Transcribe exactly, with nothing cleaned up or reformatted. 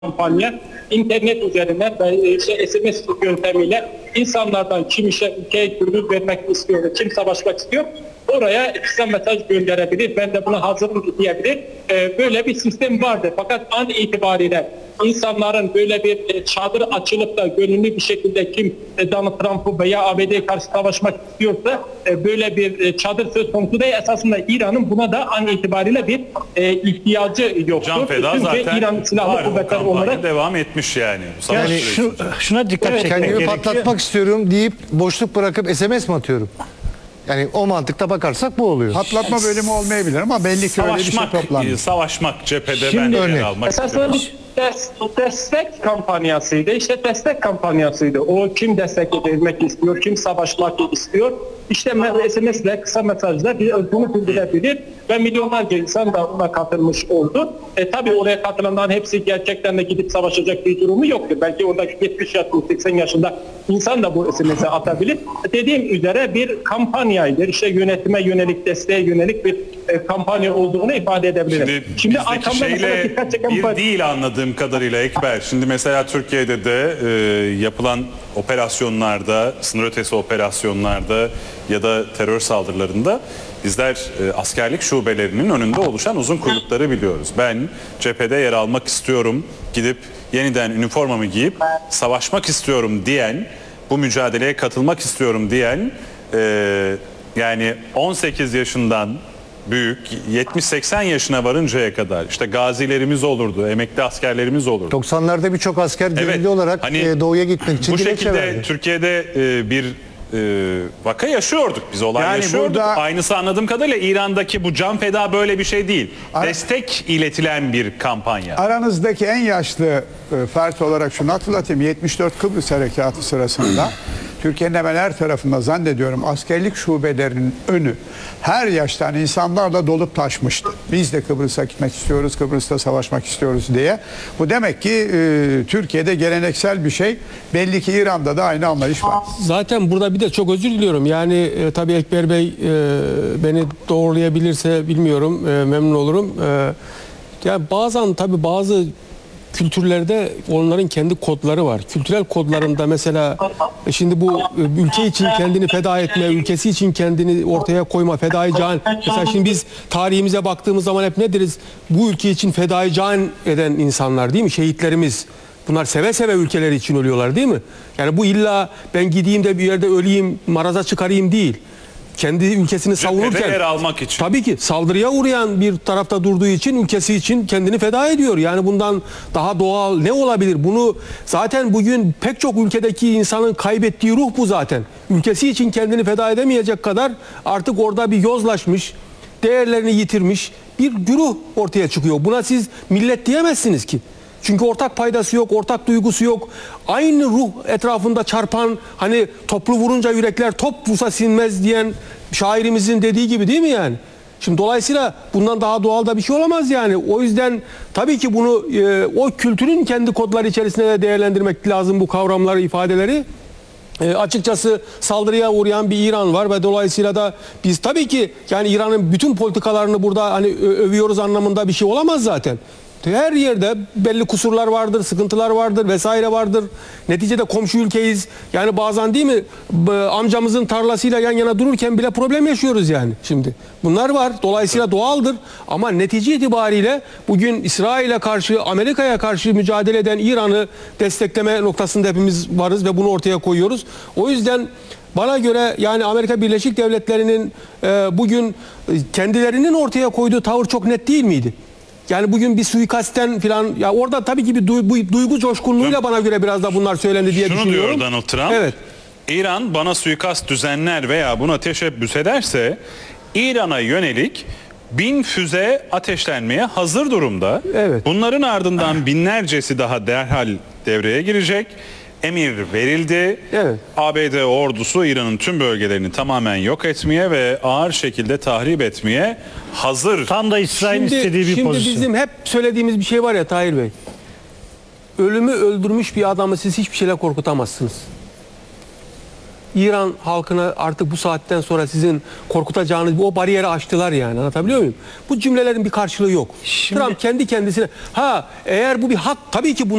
kampanya internet üzerinden ve işte S M S yöntemiyle insanlardan kim işe ülkeye gönül vermek istiyor, kim savaşmak istiyor, oraya kısa mesaj gönderebilir. Ben de buna hazırım diyebilir. Ee, böyle bir sistem vardı. Fakat an itibariyle insanların böyle bir çadır açılıp da gönüllü bir şekilde kim Donald Trump'ı veya A B D'ye karşı savaşmak istiyorsa böyle bir çadır söz konusu değil. Esasında İran'ın buna da an itibariyle bir e, ihtiyacı yoktur. Can feda zaten İran silahlı kuvvetler olarak devam etmiş yani. Yani şu, şuna dikkat evet, çekmek kendimi gerekiyor. patlatmak istiyorum deyip boşluk bırakıp S M S mi atıyorum? Yani o mantıkta bakarsak bu oluyor. Patlatma bölümü olmayabilir ama belli ki öyle bir şey Savaşmak, toplandı. savaşmak cephede Şimdi ben de örnek. yer almak esasında istiyorum. bir des- destek kampanyasıydı. İşte destek kampanyasıydı. O kim destek vermek istiyor, kim savaşmak istiyor. İşte S M S'le, kısa mesajla bunu bildirebilir ve milyonlarca insan da ona katılmış oldu. E tabi oraya katılanların hepsi gerçekten de gidip savaşacak bir durumu yoktur. Belki oradaki yetmiş yaşında, seksen yaşında insan da bu S M S'i atabilir. Dediğim üzere bir kampanyaydı. İşte yönetime yönelik, desteğe yönelik bir e, kampanya olduğunu ifade edebilirim. Şimdi, Şimdi bizdeki arkamda mesela şeyle dikkat çeken bir değil anladığım kadarıyla Ekber. Şimdi mesela Türkiye'de de e, yapılan operasyonlarda, sınır ötesi operasyonlarda ya da terör saldırılarında bizler e, askerlik şubelerinin önünde oluşan uzun kuyrukları biliyoruz. Ben cephede yer almak istiyorum, gidip yeniden üniformamı giyip savaşmak istiyorum diyen, bu mücadeleye katılmak istiyorum diyen e, yani on sekiz yaşından büyük, yetmiş seksen yaşına varıncaya kadar işte gazilerimiz olurdu, emekli askerlerimiz olurdu. doksanlarda birçok asker gönüllü Evet, olarak hani e, doğuya gitmek için bu dilekçe şekilde verdi. Türkiye'de e, bir e, vaka yaşıyorduk biz, olay Yani yaşıyorduk. burada- Aynısı anladığım kadarıyla İran'daki bu can feda böyle bir şey değil. Ar- Destek iletilen bir kampanya. Aranızdaki en yaşlı e, fert olarak şunu hatırlatayım. yetmiş dört Kıbrıs Harekatı sırasında Türkiye'nin hemen her tarafında zannediyorum askerlik şubelerinin önü her yaştan insanlarla dolup taşmıştı. Biz de Kıbrıs'a gitmek istiyoruz, Kıbrıs'ta savaşmak istiyoruz diye. Bu demek ki e, Türkiye'de geleneksel bir şey. Belli ki İran'da da aynı anlayış var. Zaten burada bir de çok özür diliyorum. Yani e, tabii Ekber Bey e, beni doğrulayabilirse bilmiyorum, e, memnun olurum. E, yani bazen tabii bazı kültürlerde onların kendi kodları var. Kültürel kodlarında mesela e, şimdi bu e, ülke için kendini feda etme, ülkesi için kendini ortaya koyma, fedai can. Mesela şimdi biz tarihimize baktığımız zaman hep ne deriz? Bu ülke için fedai can eden insanlar değil mi? Şehitlerimiz. Bunlar seve seve ülkeleri için ölüyorlar değil mi? Yani bu illa ben gideyim de bir yerde öleyim, maraza çıkarayım değil. Kendi ülkesini savunurken yer almak için. tabii ki saldırıya uğrayan bir tarafta durduğu için ülkesi için kendini feda ediyor. Yani bundan daha doğal ne olabilir? Bunu zaten bugün pek çok ülkedeki insanın kaybettiği ruh bu zaten. Ülkesi için kendini feda edemeyecek kadar artık orada bir yozlaşmış, değerlerini yitirmiş bir güruh ortaya çıkıyor. Buna siz millet diyemezsiniz ki. Çünkü ortak paydası yok, ortak duygusu yok. Aynı ruh etrafında çarpan, hani toplu vurunca yürekler top vursa sinmez diyen şairimizin dediği gibi değil mi yani? Şimdi dolayısıyla bundan daha doğal da bir şey olamaz yani. O yüzden tabii ki bunu e, o kültürün kendi kodları içerisinde de değerlendirmek lazım bu kavramları, ifadeleri. E, açıkçası saldırıya uğrayan bir İran var ve dolayısıyla da biz tabii ki yani İran'ın bütün politikalarını burada hani ö- övüyoruz anlamında bir şey olamaz zaten. Her yerde belli kusurlar vardır, sıkıntılar vardır, vesaire vardır. Neticede komşu ülkeyiz. Yani bazen değil mi amcamızın tarlasıyla yan yana dururken bile problem yaşıyoruz yani şimdi. Bunlar var. Dolayısıyla doğaldır. Ama netice itibariyle bugün İsrail'e karşı, Amerika'ya karşı mücadele eden İran'ı destekleme noktasında hepimiz varız ve bunu ortaya koyuyoruz. O yüzden bana göre yani Amerika Birleşik Devletleri'nin e, bugün kendilerinin ortaya koyduğu tavır çok net değil miydi? Yani bugün bir suikastten filan ya orada tabii ki bir duygu, duygu coşkunluğuyla bana göre biraz da bunlar söylendi diye Şunu düşünüyorum. diyor Donald Trump. Evet. İran bana suikast düzenler veya buna teşebbüs ederse İran'a yönelik bin füze ateşlenmeye hazır durumda. Evet. Bunların ardından binlercesi daha derhal devreye girecek. Emir verildi. Evet. A B D ordusu İran'ın tüm bölgelerini tamamen yok etmeye ve ağır şekilde tahrip etmeye hazır. Tam da İsrail'in şimdi, istediği bir Şimdi pozisyon. bizim hep söylediğimiz bir şey var ya Tahir Bey. Ölümü öldürmüş bir adamı siz hiçbir şeyle korkutamazsınız. İran halkına artık bu saatten sonra sizin korkutacağınız o bariyeri aştılar yani, anlatabiliyor muyum? Bu cümlelerin bir karşılığı yok. Trump kendi kendisine ha eğer bu bir hak tabii ki bu